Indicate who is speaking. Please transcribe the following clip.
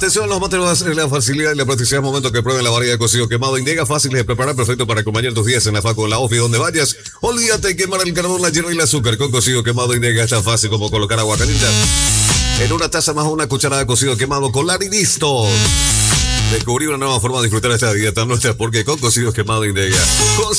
Speaker 1: Atención a los amantes de la facilidad y la practicidad. Momento que prueben la variedad de cocido quemado Indega. Fáciles de preparar, perfecto para acompañar tus días en la facu, en la ofi, donde vayas. Olvídate de quemar el carbón, la hierba y el azúcar. Con cocido quemado Indega es tan fácil como colocar agua caliente en una taza más una cucharada de cocido quemado con y listo. Descubrí una nueva forma de disfrutar esta dieta nuestra porque con cocido quemado Indega.